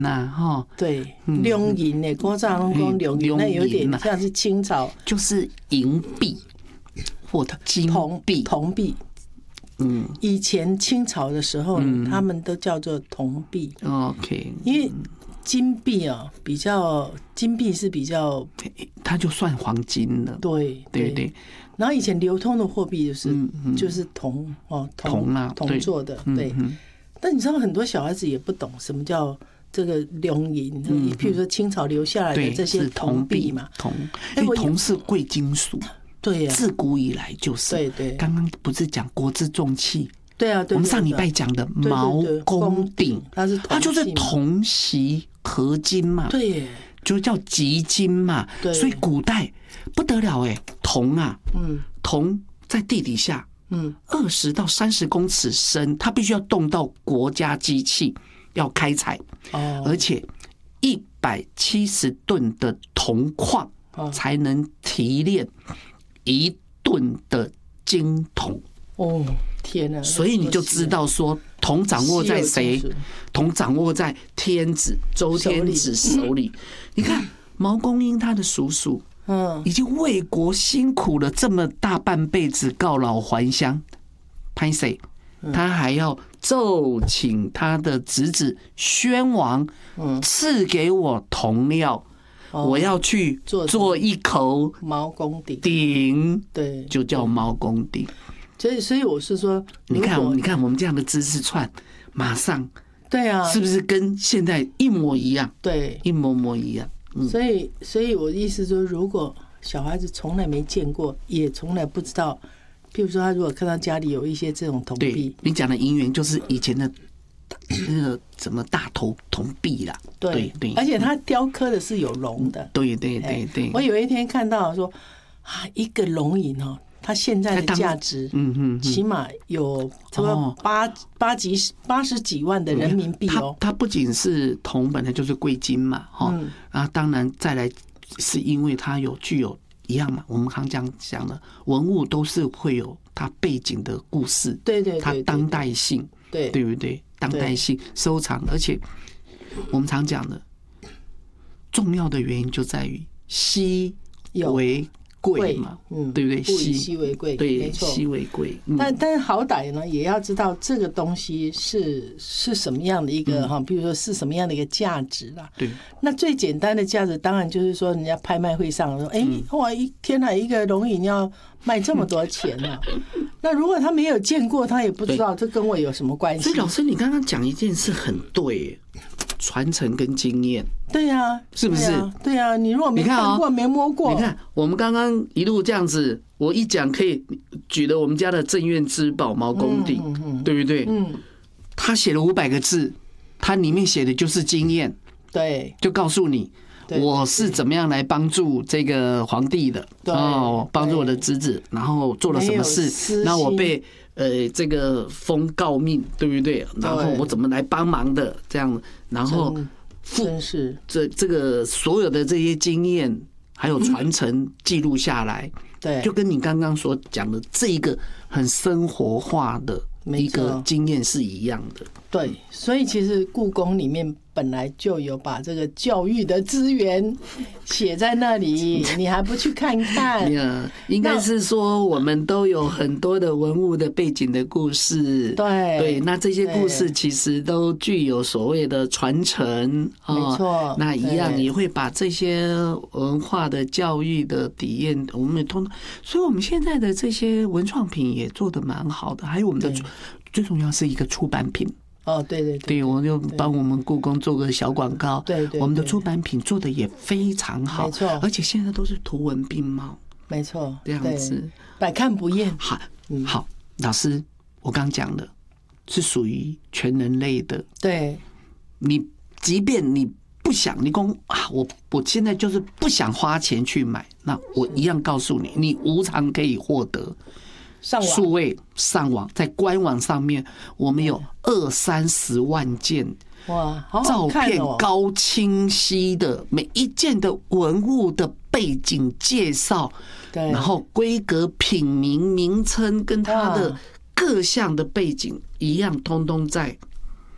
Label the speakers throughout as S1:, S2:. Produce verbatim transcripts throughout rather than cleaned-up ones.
S1: 那哈，
S2: 对，龙银呢，古早拢讲龙银，那有点像是清朝，
S1: 就是银币或者金币、
S2: 铜币。嗯，以前清朝的时候，嗯、他们都叫做铜币。
S1: OK，
S2: 因为金币啊，比较金币是比较，
S1: 它就算黄金了。
S2: 对
S1: 对 对, 对。
S2: 然后以前流通的货币就是、嗯嗯、就是铜哦，
S1: 铜啊，
S2: 铜做的，对。对嗯、但你知道很多小孩子也不懂什么叫这个龙银，嗯、譬如说清朝留下来的这些铜币嘛，
S1: 铜，因为铜是贵金属。
S2: 对呀、啊，
S1: 自古以来就是。
S2: 对对。
S1: 刚刚不是讲国之重器？
S2: 对啊，对。
S1: 我们上礼拜讲的毛公鼎，
S2: 它是
S1: 它就是铜锡合金嘛。
S2: 对耶。
S1: 就叫极金嘛。对。所以古代不得了哎，铜啊，嗯，铜在地底下，嗯，二十到三十公尺深，它必须要动到国家机器要开采，哦，而且一百七十吨的铜矿才能提炼一吨的金铜。
S2: 哦，天哪！
S1: 所以你就知道说，铜掌握在谁？铜掌握在天子周天子手里。你看毛公英他的叔叔，嗯，已经为国辛苦了这么大半辈子，告老还乡，拍谁？他还要奏请他的侄子宣王，赐给我铜料。我要去做一口
S2: 毛公鼎，
S1: 鼎，
S2: 对，
S1: 就叫毛公鼎。
S2: 所以，所以我是说，
S1: 你看，你看我们这样的知识串，马上，
S2: 对啊，
S1: 是不是跟现在一模一样？
S2: 对，
S1: 一模模一样。
S2: 嗯、所以，所以我的意思说，如果小孩子从来没见过，也从来不知道，譬如说，他如果看到家里有一些这种铜币，
S1: 你讲的银元就是以前的。那个什么大头铜币啦，
S2: 对对，而且它雕刻的是有龙的，
S1: 对对对对。
S2: 我有一天看到说啊，一个龙银哦，它现在的价值，嗯嗯，起码有差不多八八几八十几万的人民币哦。
S1: 它它不仅是铜本来就是贵金嘛，哈，啊，当然再来是因为它有具有一样嘛，我们刚讲讲的文物都是会有它背景的故事，
S2: 对对，
S1: 它当代性，
S2: 对
S1: 对不对？当代性收藏，而且我们常讲的重要的原因就在于稀为贵嘛，嗯，对不对？
S2: 稀稀为贵，
S1: 对，
S2: 没错，
S1: 稀为贵。
S2: 嗯、但但是好歹呢，也要知道这个东西是是什么样的一个哈，比如说是什么样的一个价值啦。
S1: 对。
S2: 那最简单的价值，当然就是说，人家拍卖会上说，哎、欸，哇，一天哪，一个龙银要卖这么多钱呢、啊？那如果他没有见过，他也不知道这跟我有什么关系。
S1: 所以老师，你刚刚讲一件事很对，传承跟经验。
S2: 对呀、啊，
S1: 是不是？
S2: 对呀、啊啊，你如果没看过、哦、没摸过，
S1: 你看我们刚刚一路这样子，我一讲可以举了我们家的镇院之宝毛公鼎，嗯嗯、对不对？嗯，他写了五百个字，他里面写的就是经验，
S2: 对，
S1: 就告诉你。我是怎么样来帮助这个皇帝的？哦，帮助我的侄子，然后做了什么事？然后我被呃这个封诰命，对不对？然后我怎么来帮忙的？这样，然后
S2: 真是
S1: 这这个所有的这些经验还有传承记录下来，
S2: 对，
S1: 就跟你刚刚所讲的这一个很生活化的一个经验是一样的。
S2: 对，所以其实故宫里面本来就有把这个教育的资源写在那里，你还不去看看？
S1: 应该是说我们都有很多的文物的背景的故事。
S2: 对
S1: 对，那这些故事其实都具有所谓的传承，
S2: 没错。
S1: 那一样也会把这些文化的教育的体验，我们也通。所以我们现在的这些文创品也做得蛮好的，还有我们的最重要是一个出版品。
S2: 哦，对对 对,
S1: 对，我就帮我们故宫做个小广告。
S2: 对 对, 对，
S1: 我们的出版品做的也非常好，
S2: 没错，
S1: 而且现在都是图文并茂，
S2: 没错，
S1: 这样子
S2: 百看不厌。
S1: 好，嗯、好，老师，我刚讲的是属于全人类的。
S2: 对，
S1: 你即便你不想，你讲啊，我我现在就是不想花钱去买，那我一样告诉你，你无偿可以获得。数位上网，在官网上面，我们有二三十万件
S2: 哇，
S1: 照片高清晰的每一件的文物的背景介绍，然后规格、品名、名称跟它的各项的背景一样，通通在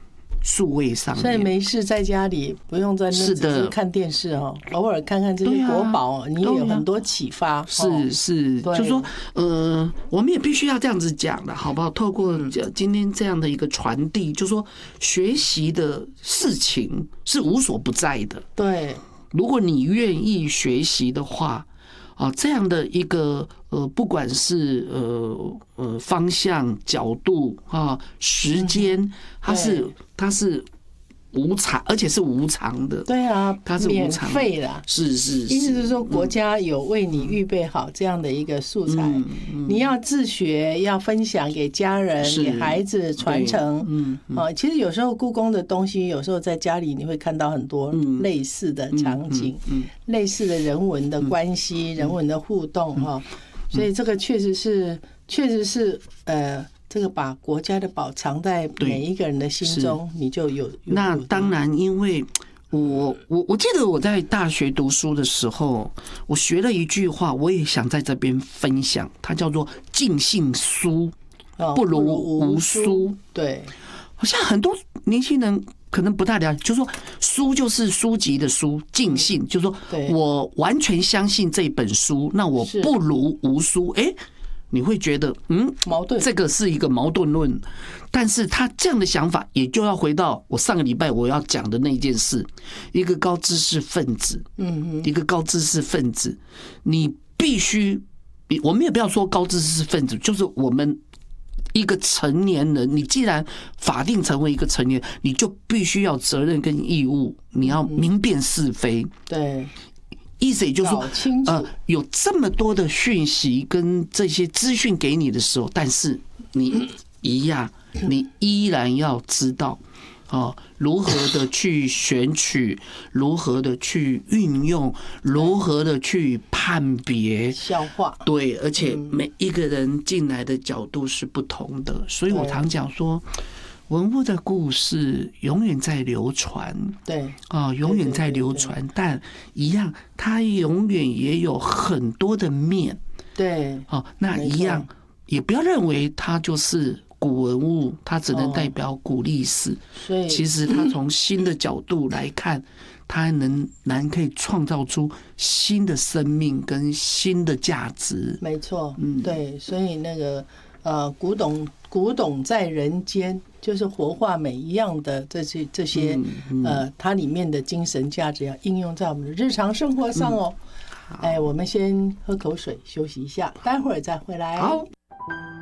S1: 数位上面。
S2: 所以没事在家里不用在那只是看电视哦，偶尔看看这些国宝，你也有很多启发。
S1: 是是，就说呃，我们也必须要这样子讲的，好不好？透过今天这样的一个传递，就说学习的事情是无所不在的。
S2: 对，
S1: 如果你愿意学习的话。啊，这样的一个呃，不管是呃呃方向、角度啊、时间，它是它是无偿，而且是无偿的。
S2: 对啊，
S1: 它是
S2: 免费的。
S1: 是是，
S2: 意思是说国家有为你预备好这样的一个素材，你要自学，要分享给家人、给孩子传承。嗯啊，其实有时候故宫的东西，有时候在家里你会看到很多类似的场景，类似的人文的关系、人文的互动哈。所以这个确实是，确实是呃。这个把国家的宝藏在每一个人的心中，你就有。
S1: 那当然，因为我我我记得我在大学读书的时候，我学了一句话，我也想在这边分享，它叫做“尽信书，不如无书”。
S2: 对，
S1: 好像很多年轻人可能不太了解，就是说书就是书籍的书，尽信就是说我完全相信这本书，那我不如无书。哎。你会觉得，嗯，
S2: 矛盾，
S1: 这个是一个矛盾论，但是他这样的想法，也就要回到我上个礼拜我要讲的那件事，一个高知识分子，嗯，一个高知识分子，你必须，我们也不要说高知识分子，就是我们一个成年人，你既然法定成为一个成年人，你就必须要责任跟义务，你要明辨是非，
S2: 对。
S1: 意思也就是说，呃，有这么多的讯息跟这些资讯给你的时候，但是你一样，你依然要知道，哦，如何的去选取，如何的去运用，如何的去判别、
S2: 消化。
S1: 对，而且每一个人进来的角度是不同的，所以我常讲说。文物的故事永远在流传，
S2: 对
S1: 啊，永远在流传，但一样，它永远也有很多的面，
S2: 对，
S1: 哦，那一样也不要认为它就是古文物，它只能代表古历史，所以其实它从新的角度来看，它能能可以创造出新的生命跟新的价值，
S2: 没错，嗯，对，所以那个呃，古董古董在人间。就是活化每一样的这些这些呃，它里面的精神价值要应用在我们的日常生活上哦。哎，我们先喝口水休息一下，待会儿再回来。好。